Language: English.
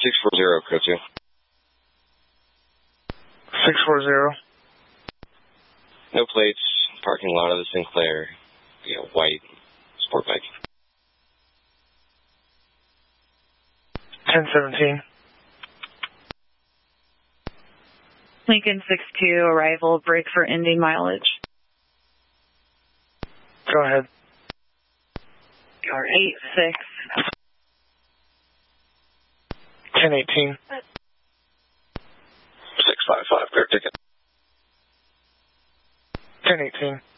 640, code 2. 640. No plates, parking lot of the Sinclair, white sport bike. 1017. Lincoln 62, arrival, brake for ending mileage. Go ahead. Car 86. 1018. 655, clear ticket. 1018.